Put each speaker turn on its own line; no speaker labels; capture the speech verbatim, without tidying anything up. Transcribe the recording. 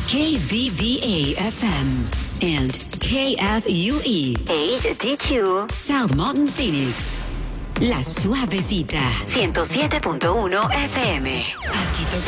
K V V A F M and K F U E H D two South Mountain Phoenix. La Suavecita ciento siete punto uno F M. Aquí toca